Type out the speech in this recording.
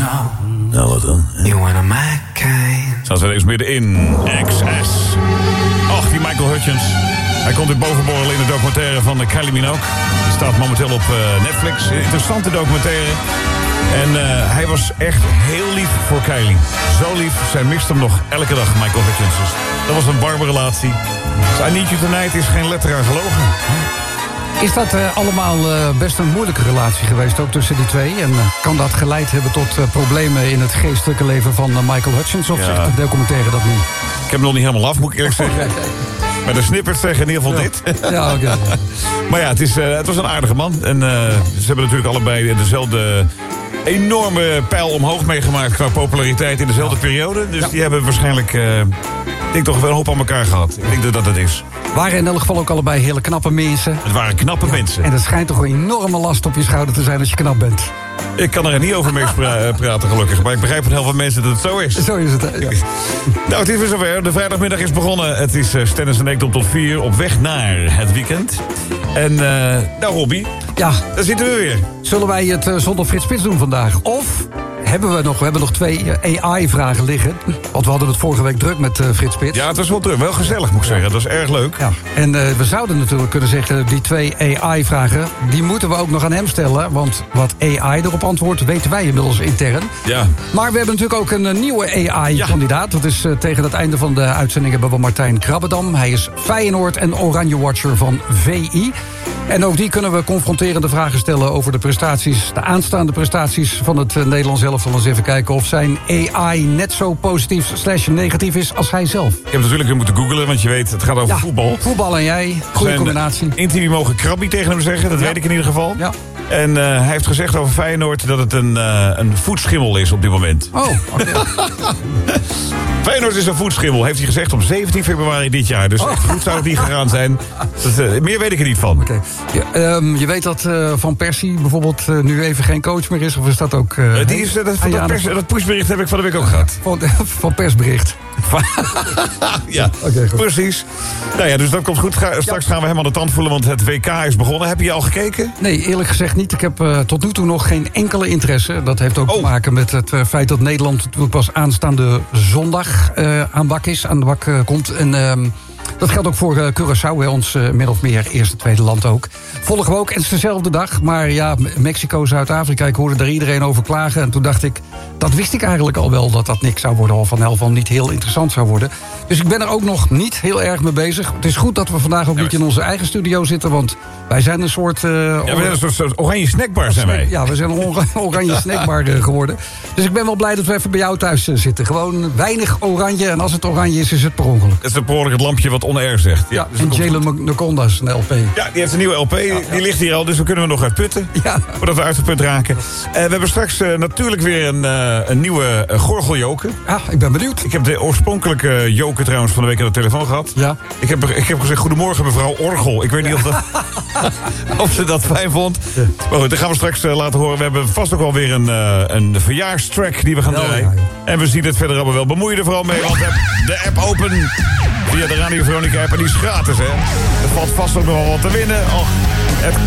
Nou, wat dan? You wanna my kind. Zaten we eens middenin. XS. Ach, die Michael Hutchence. Hij komt dit bovenborrelen in de documentaire van Kylie Minogue. Die staat momenteel op Netflix. Interessante documentaire. En hij was echt heel lief voor Kylie. Zo lief. Zij mist hem nog elke dag, Michael Hutchence. Dus dat was een warme relatie. Dus I Need You Tonight is geen letter aan gelogen. Is dat allemaal best een moeilijke relatie geweest, ook tussen die twee? En kan dat geleid hebben tot problemen in het geestelijke leven van Michael Hutchence? Of zegt de documentaire dat niet? Ik heb hem nog niet helemaal af, moet ik eerlijk zeggen. Maar de snippers zeggen in ieder geval dit. Ja, oké. Maar ja, het was een aardige man. En ze hebben natuurlijk allebei dezelfde enorme pijl omhoog meegemaakt qua populariteit in dezelfde periode. Dus die hebben waarschijnlijk, ik denk toch wel een hoop aan elkaar gehad. Ik denk dat dat het is. Waren in elk geval ook allebei hele knappe mensen. Het waren knappe mensen. En dat schijnt toch een enorme last op je schouder te zijn als je knap bent. Ik kan er niet over mee praten, gelukkig. Maar ik begrijp van heel veel mensen dat het zo is. Zo is het, hè? Ja. Nou, het is weer zover. De vrijdagmiddag is begonnen. Het is Stennis en Ekdom tot 4 op weg naar het weekend. En, nou Robbie, ja, daar zitten we weer. Zullen wij het zonder Frits Spits doen vandaag? Of we hebben nog 2 AI-vragen liggen. Want we hadden het vorige week druk met Frits Spits. Ja, het was wel druk. Wel gezellig, moet ik zeggen. Dat was erg leuk. Ja. En we zouden natuurlijk kunnen zeggen, die 2 AI-vragen, die moeten we ook nog aan hem stellen. Want wat AI erop antwoordt, weten wij inmiddels intern. Ja. Maar we hebben natuurlijk ook een nieuwe AI-kandidaat. Dat is tegen het einde van de uitzending hebben we Martijn Krabbedam. Hij is Feyenoord en Oranje Watcher van VI. En ook die kunnen we confronterende vragen stellen over de prestaties, de aanstaande prestaties van het Nederlands elftal. Eens even kijken of zijn AI net zo positief / negatief is als hij zelf. Ik heb natuurlijk weer moeten googlen, want je weet, het gaat over voetbal. Voetbal en jij, goede combinatie. Interview mogen Krabbie tegen hem zeggen, dat weet ik in ieder geval. Ja. En hij heeft gezegd over Feyenoord dat het een voetschimmel is op dit moment. Oh, oké. Feyenoord is een voetschimmel, heeft hij gezegd op 17 februari dit jaar. Dus echt goed zou het niet gegaan zijn. Meer weet ik er niet van. Okay. Ja, je weet dat Van Persie bijvoorbeeld nu even geen coach meer is? Of is dat ook... dat pushbericht heb ik van de week ook gehad. Van persbericht. Ja, okay, precies. Nou ja, dus dat komt goed. Straks gaan we hem aan de tand voelen, want het WK is begonnen. Heb je al gekeken? Nee, eerlijk gezegd niet. Ik heb tot nu toe nog geen enkele interesse. Dat heeft ook te maken met het feit dat Nederland natuurlijk pas aanstaande zondag aan de bak komt. En dat geldt ook voor Curaçao, ons min of meer eerste, tweede land ook. Volgen we ook, en het is dezelfde dag. Maar ja, Mexico, Zuid-Afrika, ik hoorde daar iedereen over klagen. En toen dacht ik, dat wist ik eigenlijk al wel, dat niks zou worden. Of van helft niet heel interessant zou worden. Dus ik ben er ook nog niet heel erg mee bezig. Het is goed dat we vandaag ook niet in onze eigen studio zitten. Want wij zijn een soort... we zijn een soort oranje snackbar, zijn wij. Ja, we zijn een oranje snackbar geworden. Dus ik ben wel blij dat we even bij jou thuis zitten. Gewoon weinig oranje. En als het oranje is het per ongeluk. Het is per ongeluk het lampje wat onair zegt. Ja, dus en Jalen Nakonda's, een LP. Ja, die heeft een nieuwe LP. Die ligt hier al, dus we kunnen we nog uitputten. Ja. Voordat we uitgeput raken. We hebben straks natuurlijk weer een nieuwe gorgeljoker. Ja, ik ben benieuwd. Ik heb de oorspronkelijke joker trouwens van de week aan de telefoon gehad. Ja. Ik heb gezegd, goedemorgen mevrouw Orgel. Ik weet niet of ze dat fijn vond. Ja. Maar goed, dat gaan we straks laten horen. We hebben vast ook alweer een verjaarstrack die we gaan draaien. Ja. En we zien het verder allemaal wel. Bemoei je er vooral mee, want de app open via de Radio Veronica app. En die is gratis, hè. Er valt vast ook nog wel wat te winnen. Och, het